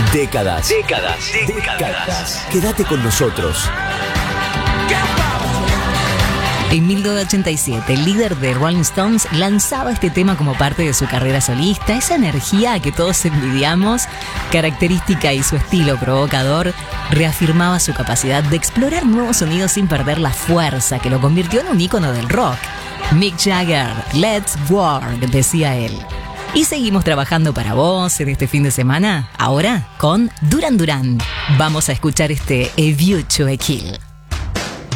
Décadas. Quédate con nosotros. En 1987, el líder de Rolling Stones lanzaba este tema como parte de su carrera solista. Esa energía que todos envidiamos, característica y su estilo provocador, reafirmaba su capacidad de explorar nuevos sonidos sin perder la fuerza que lo convirtió en un ícono del rock. Mick Jagger, let's work, decía él. Y seguimos trabajando para vos en este fin de semana, ahora con Duran Duran. Vamos a escuchar este A View to a Kill.